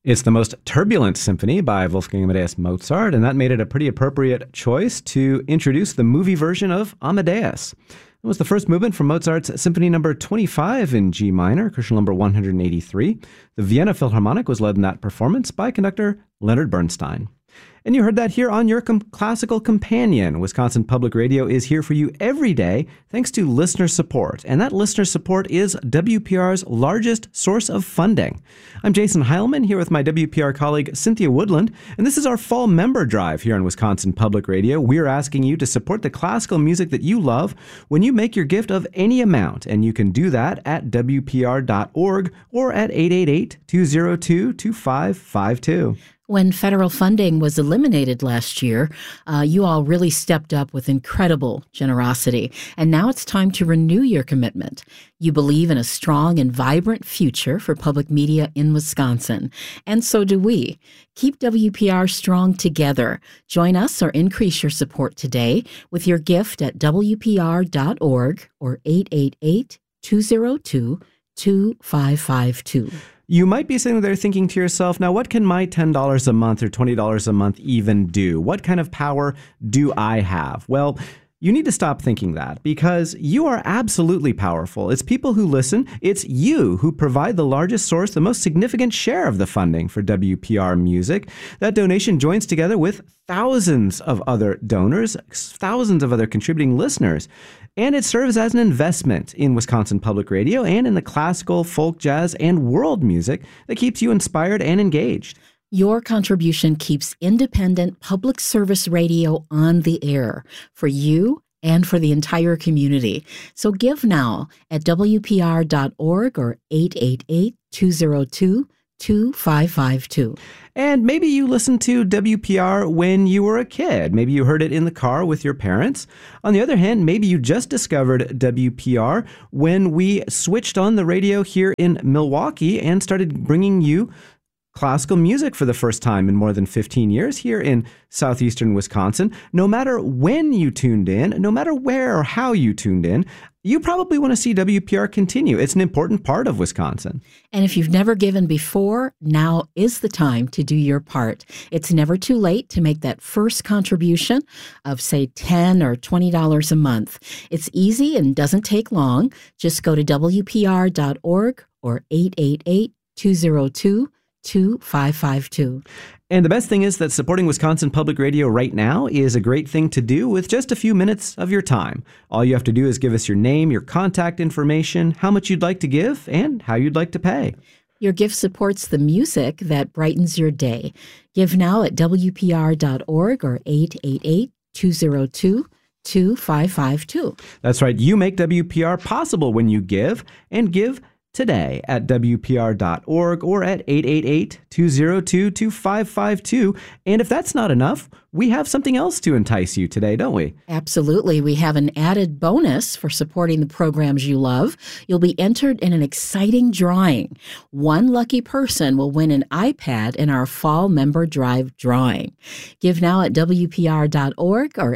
It's the most turbulent symphony by Wolfgang Amadeus Mozart, and that made it a pretty appropriate choice to introduce the movie version of Amadeus. It was the first movement from Mozart's Symphony Number 25 in G minor, Crucial Number 183. The Vienna Philharmonic was led in that performance by conductor Leonard Bernstein. And you heard that here on your classical companion. Wisconsin Public Radio is here for you every day thanks to listener support. And that listener support is WPR's largest source of funding. I'm Jason Heilman here with my WPR colleague Cynthia Woodland. And this is our fall member drive here on Wisconsin Public Radio. We're asking you to support the classical music that you love when you make your gift of any amount. And you can do that at WPR.org or at 888-202-2552. When federal funding was eliminated last year, you all really stepped up with incredible generosity. And now it's time to renew your commitment. You believe in a strong and vibrant future for public media in Wisconsin. And so do we. Keep WPR strong together. Join us or increase your support today with your gift at WPR.org or 888-202-2552. You might be sitting there thinking to yourself, now what can my $10 a month or $20 a month even do? What kind of power do I have? Well, you need to stop thinking that because you are absolutely powerful. It's people who listen. It's you who provide the largest source, the most significant share of the funding for WPR music. That donation joins together with thousands of other donors, thousands of other contributing listeners. And it serves as an investment in Wisconsin Public Radio and in the classical, folk, jazz, and world music that keeps you inspired and engaged. Your contribution keeps independent public service radio on the air for you and for the entire community. So give now at WPR.org or 888-202-2552. And maybe you listened to WPR when you were a kid. Maybe you heard it in the car with your parents. On the other hand, maybe you just discovered WPR when we switched on the radio here in Milwaukee and started bringing you classical music for the first time in more than 15 years here in southeastern Wisconsin. No matter when you tuned in, no matter where or how you tuned in, you probably want to see WPR continue. It's an important part of Wisconsin. And if you've never given before, now is the time to do your part. It's never too late to make that first contribution of, say, $10 or $20 a month. It's easy and doesn't take long. Just go to WPR.org or 888-202-2552. And the best thing is that supporting Wisconsin Public Radio right now is a great thing to do with just a few minutes of your time. All you have to do is give us your name, your contact information, how much you'd like to give, and how you'd like to pay. Your gift supports the music that brightens your day. Give now at WPR.org or 888-202-2552. That's right. You make WPR possible when you give, and give today at WPR.org or at 888-202-2552. And if that's not enough, we have something else to entice you today, don't we? Absolutely. We have an added bonus for supporting the programs you love. You'll be entered in an exciting drawing. One lucky person will win an iPad in our Fall Member Drive drawing. Give now at WPR.org or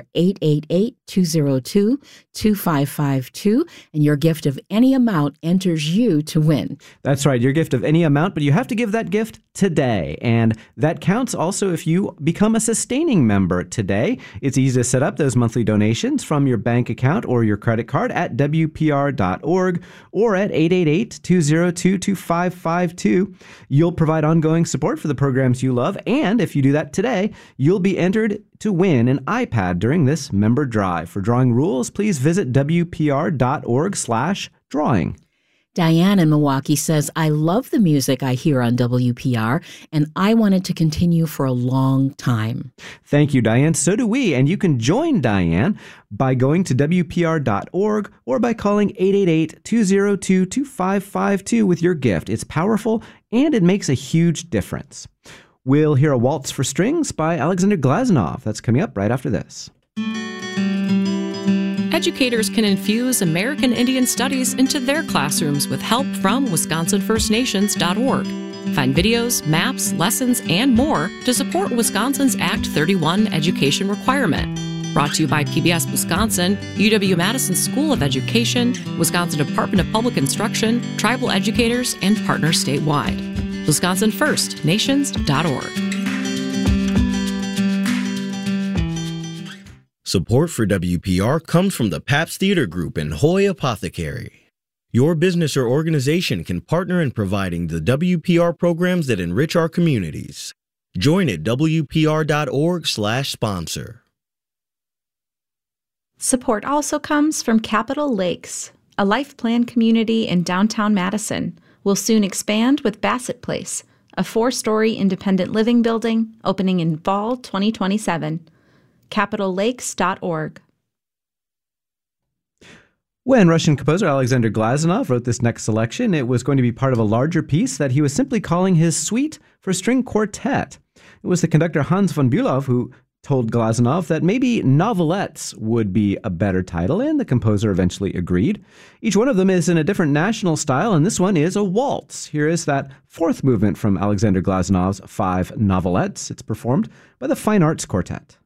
888-202-2552, and your gift of any amount enters you to win. That's right, your gift of any amount, but you have to give that gift today. And that counts also if you become a sustaining member today. It's easy to set up those monthly donations from your bank account or your credit card at WPR.org or at 888-202-2552. You'll provide ongoing support for the programs you love. And if you do that today, you'll be entered to win an iPad during this member drive. For drawing rules, please visit WPR.org/drawing. Diane in Milwaukee says, I love the music I hear on WPR, and I want it to continue for a long time. Thank you, Diane. So do we. And you can join Diane by going to WPR.org or by calling 888-202-2552 with your gift. It's powerful, and it makes a huge difference. We'll hear a Waltz for Strings by Alexander Glazunov. That's coming up right after this. Educators can infuse American Indian Studies into their classrooms with help from WisconsinFirstNations.org. Find videos, maps, lessons, and more to support Wisconsin's Act 31 education requirement. Brought to you by PBS Wisconsin, UW-Madison School of Education, Wisconsin Department of Public Instruction, tribal educators, and partners statewide. WisconsinFirstNations.org. Support for WPR comes from the Pabst Theater Group and Hoy Apothecary. Your business or organization can partner in providing the WPR programs that enrich our communities. Join at WPR.org/sponsor. Support also comes from Capitol Lakes, a life plan community in downtown Madison. Will soon expand with Bassett Place, a 4-story independent living building opening in fall 2027. CapitolLakes.org. When Russian composer Alexander Glazunov wrote this next selection, it was going to be part of a larger piece that he was simply calling his Suite for String Quartet. It was the conductor Hans von Bülow who told Glazunov that maybe novelettes would be a better title, and the composer eventually agreed. Each one of them is in a different national style, and this one is a waltz. Here is that 4th movement from Alexander Glazunov's 5 novelettes. It's performed by the Fine Arts Quartet.